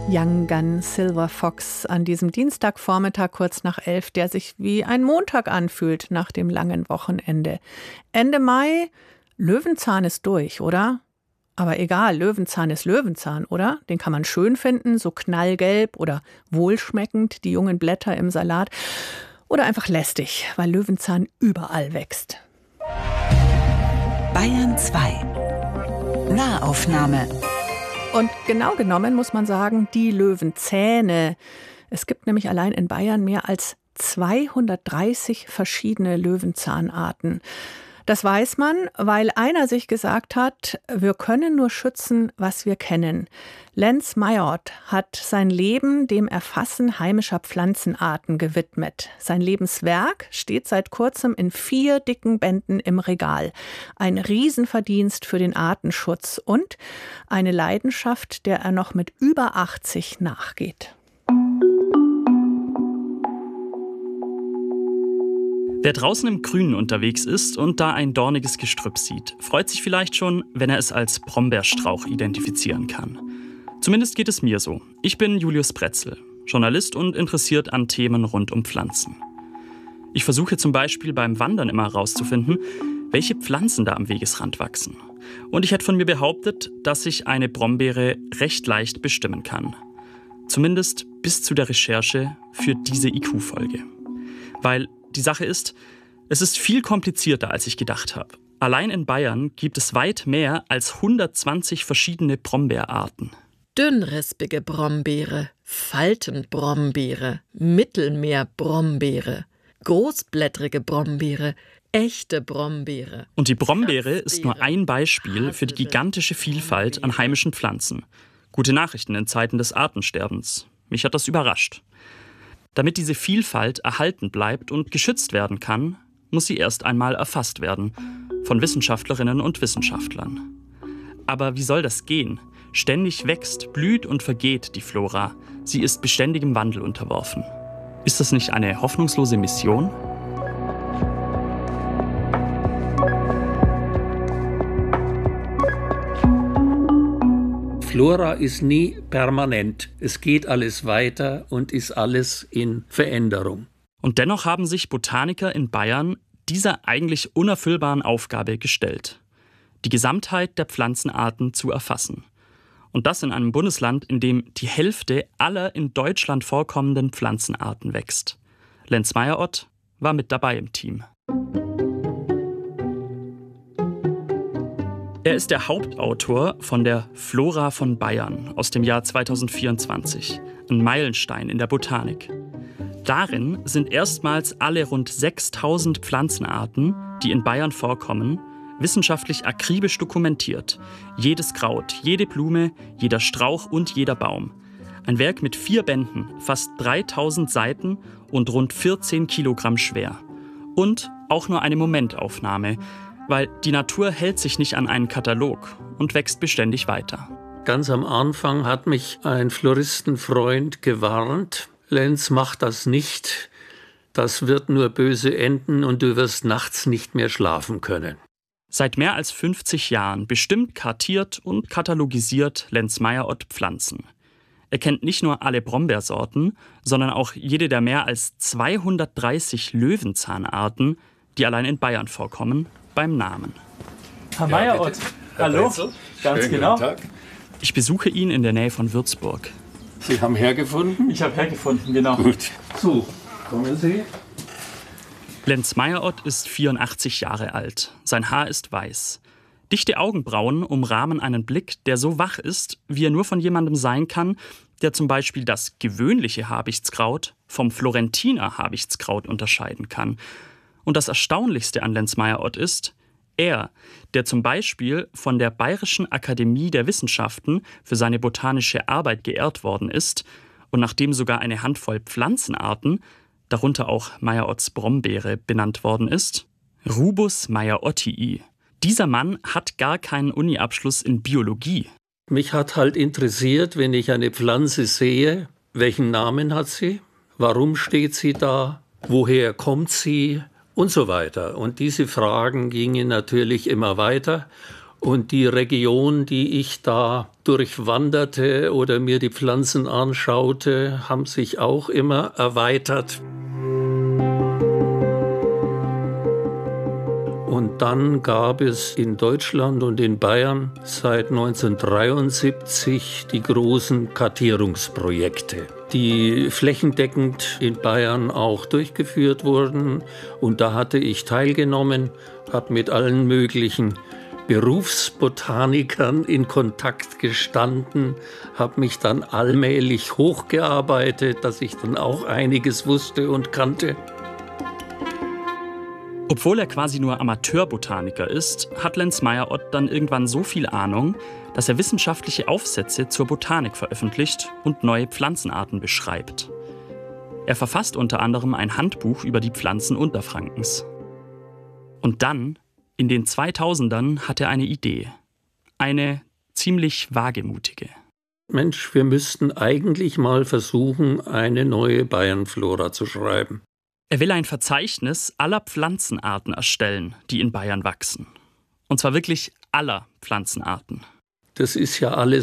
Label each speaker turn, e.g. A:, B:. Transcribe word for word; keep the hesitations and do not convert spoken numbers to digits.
A: Young Gun Silver Fox an diesem Dienstagvormittag kurz nach elf, der sich wie ein Montag anfühlt nach dem langen Wochenende. Ende Mai, Löwenzahn ist durch, oder? Aber egal, Löwenzahn ist Löwenzahn, oder? Den kann man schön finden, so knallgelb oder wohlschmeckend, die jungen Blätter im Salat. Oder einfach lästig, weil Löwenzahn überall wächst.
B: Bayern zwei. Nahaufnahme.
A: Und genau genommen muss man sagen, die Löwenzähne. Es gibt nämlich allein in Bayern mehr als zweihundertdreißig verschiedene Löwenzahnarten. Das weiß man, weil einer sich gesagt hat, wir können nur schützen, was wir kennen. Lenz Meyerott hat sein Leben dem Erfassen heimischer Pflanzenarten gewidmet. Sein Lebenswerk steht seit kurzem in vier dicken Bänden im Regal. Ein Riesenverdienst für den Artenschutz und eine Leidenschaft, der er noch mit über achtzig nachgeht.
C: Wer draußen im Grünen unterwegs ist und da ein dorniges Gestrüpp sieht, freut sich vielleicht schon, wenn er es als Brombeerstrauch identifizieren kann. Zumindest geht es mir so. Ich bin Julius Bretzel, Journalist und interessiert an Themen rund um Pflanzen. Ich versuche zum Beispiel beim Wandern immer herauszufinden, welche Pflanzen da am Wegesrand wachsen. Und ich hätte von mir behauptet, dass ich eine Brombeere recht leicht bestimmen kann. Zumindest bis zu der Recherche für diese I Q-Folge. Weil die Sache ist, es ist viel komplizierter, als ich gedacht habe. Allein in Bayern gibt es weit mehr als hundertzwanzig verschiedene Brombeerarten.
D: Dünnrispige Brombeere, Faltenbrombeere, Mittelmeerbrombeere, großblättrige Brombeere, echte Brombeere.
C: Und die Brombeere ist nur ein Beispiel für die gigantische Vielfalt an heimischen Pflanzen. Gute Nachrichten in Zeiten des Artensterbens. Mich hat das überrascht. Damit diese Vielfalt erhalten bleibt und geschützt werden kann, muss sie erst einmal erfasst werden. Von Wissenschaftlerinnen und Wissenschaftlern. Aber wie soll das gehen? Ständig wächst, blüht und vergeht die Flora. Sie ist beständigem Wandel unterworfen. Ist das nicht eine hoffnungslose Mission?
E: Flora ist nie permanent. Es geht alles weiter und ist alles in Veränderung.
C: Und dennoch haben sich Botaniker in Bayern dieser eigentlich unerfüllbaren Aufgabe gestellt. Die Gesamtheit der Pflanzenarten zu erfassen. Und das in einem Bundesland, in dem die Hälfte aller in Deutschland vorkommenden Pflanzenarten wächst. Lenz Meyerott war mit dabei im Team. Er ist der Hauptautor von der Flora von Bayern aus dem Jahr zweitausendvierundzwanzig, ein Meilenstein in der Botanik. Darin sind erstmals alle rund sechstausend Pflanzenarten, die in Bayern vorkommen, wissenschaftlich akribisch dokumentiert. Jedes Kraut, jede Blume, jeder Strauch und jeder Baum. Ein Werk mit vier Bänden, fast dreitausend Seiten und rund vierzehn Kilogramm schwer. Und auch nur eine Momentaufnahme, weil die Natur hält sich nicht an einen Katalog und wächst beständig weiter.
E: Ganz am Anfang hat mich ein Floristenfreund gewarnt. Lenz, mach das nicht. Das wird nur böse enden und du wirst nachts nicht mehr schlafen können.
C: Seit mehr als fünfzig Jahren bestimmt, kartiert und katalogisiert Lenz Meyerott Pflanzen. Er kennt nicht nur alle Brombeersorten, sondern auch jede der mehr als zweihundertdreißig Löwenzahnarten, die allein in Bayern vorkommen, beim Namen.
F: Herr Meyerott, ja, hallo, ganz
E: Schönen
F: genau.
E: Guten Tag.
C: Ich besuche ihn in der Nähe von Würzburg.
E: Sie haben hergefunden?
F: Ich habe hergefunden, genau.
E: Gut. So, kommen Sie.
C: Lenz Meyerott ist vierundachtzig Jahre alt. Sein Haar ist weiß. Dichte Augenbrauen umrahmen einen Blick, der so wach ist, wie er nur von jemandem sein kann, der zum Beispiel das gewöhnliche Habichtskraut vom Florentiner Habichtskraut unterscheiden kann. Und das Erstaunlichste an Lenz Meyerott ist, er, der zum Beispiel von der Bayerischen Akademie der Wissenschaften für seine botanische Arbeit geehrt worden ist und nachdem sogar eine Handvoll Pflanzenarten, darunter auch Meyerotts Brombeere, benannt worden ist, Rubus Meyerottii. Dieser Mann hat gar keinen Uni-Abschluss in Biologie.
E: Mich hat halt interessiert, wenn ich eine Pflanze sehe, welchen Namen hat sie, warum steht sie da, woher kommt sie und so weiter. Und diese Fragen gingen natürlich immer weiter Und die Region, die ich da durchwanderte oder mir die Pflanzen anschaute, haben sich auch immer erweitert. Und dann gab es in Deutschland und in Bayern seit neunzehnhundertdreiundsiebzig die großen Kartierungsprojekte, die flächendeckend in Bayern auch durchgeführt wurden. Und da hatte ich teilgenommen, habe mit allen möglichen Berufsbotanikern in Kontakt gestanden, habe mich dann allmählich hochgearbeitet, dass ich dann auch einiges wusste und kannte.
C: Obwohl er quasi nur Amateurbotaniker ist, hat Lenz Meyer-Ott dann irgendwann so viel Ahnung, dass er wissenschaftliche Aufsätze zur Botanik veröffentlicht und neue Pflanzenarten beschreibt. Er verfasst unter anderem ein Handbuch über die Pflanzen Unterfrankens. Und dann, in den zweitausendern, hat er eine Idee. Eine ziemlich wagemutige.
E: Mensch, wir müssten eigentlich mal versuchen, eine neue Bayernflora zu schreiben.
C: Er will ein Verzeichnis aller Pflanzenarten erstellen, die in Bayern wachsen. Und zwar wirklich aller Pflanzenarten.
E: Das ist ja alles